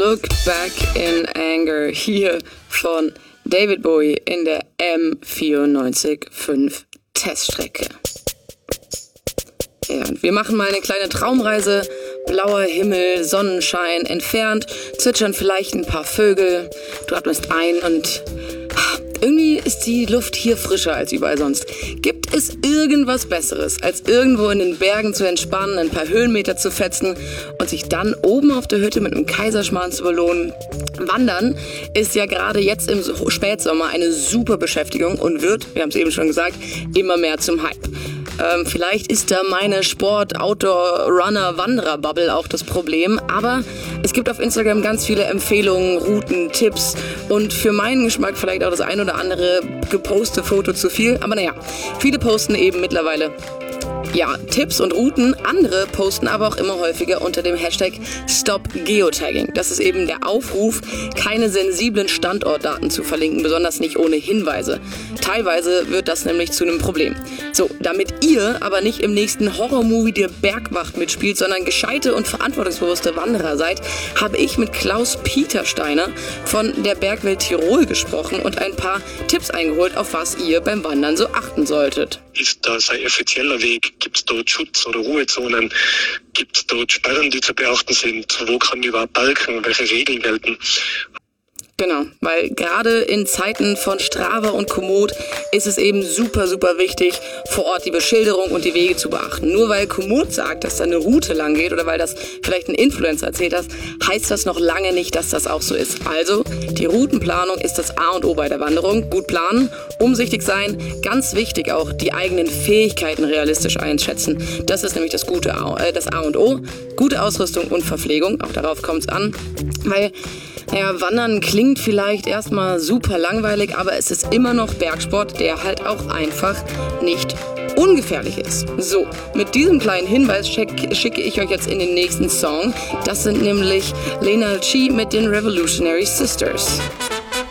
Look Back in Anger hier von David Bowie in der M94.5 Teststrecke. Ja, und wir machen mal eine kleine Traumreise. Blauer Himmel, Sonnenschein, entfernt zwitschern vielleicht ein paar Vögel. Du atmest ein und irgendwie ist die Luft hier frischer als überall sonst. Gibt es irgendwas Besseres, als irgendwo in den Bergen zu entspannen, ein paar Höhenmeter zu fetzen und sich dann oben auf der Hütte mit einem Kaiserschmarrn zu belohnen? Wandern ist ja gerade jetzt im Spätsommer eine super Beschäftigung und wird, wir haben es eben schon gesagt, immer mehr zum Hype. Vielleicht ist da meine Sport-Outdoor-Runner-Wanderer-Bubble auch das Problem, aber es gibt auf Instagram ganz viele Empfehlungen, Routen, Tipps und für meinen Geschmack vielleicht auch das ein oder andere gepostete Foto zu viel, aber naja, viele posten eben mittlerweile Tipps und Routen, andere posten aber auch immer häufiger unter dem Hashtag #StopGeotagging. Das ist eben der Aufruf, keine sensiblen Standortdaten zu verlinken, besonders nicht ohne Hinweise. Teilweise wird das nämlich zu einem Problem. So, damit ihr aber nicht im nächsten Horrormovie der Bergwacht mitspielt, sondern gescheite und verantwortungsbewusste Wanderer seid, habe ich mit Klaus-Peter Steiner von der Bergwelt Tirol gesprochen und ein paar Tipps eingeholt, auf was ihr beim Wandern so achten solltet. Ist das ein offizieller Weg? Gibt es dort Schutz- oder Ruhezonen? Gibt es dort Sperren, die zu beachten sind? Wo kann überhaupt balken? Welche Regeln gelten? Genau, weil gerade in Zeiten von Strava und Komoot ist es eben super, super wichtig, vor Ort die Beschilderung und die Wege zu beachten. Nur weil Komoot sagt, dass da eine Route lang geht oder weil das vielleicht ein Influencer erzählt hat, heißt das noch lange nicht, dass das auch so ist. Also, die Routenplanung ist das A und O bei der Wanderung. Gut planen, umsichtig sein, ganz wichtig auch, die eigenen Fähigkeiten realistisch einschätzen. Das ist nämlich das A und O. Gute Ausrüstung und Verpflegung, auch darauf kommt es an, weil Wandern klingt vielleicht erstmal super langweilig, aber es ist immer noch Bergsport, der halt auch einfach nicht ungefährlich ist. So, mit diesem kleinen Hinweis schicke ich euch jetzt in den nächsten Song. Das sind nämlich Lena Chi mit den Revolutionary Sisters.